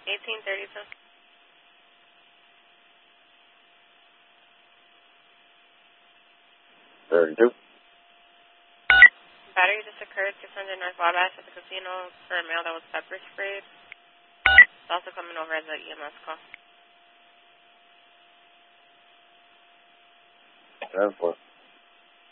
1832. Battery just occurred 600 North Wabash at the casino for a male that was pepper sprayed. It's also coming over as an EMS call. 10-4.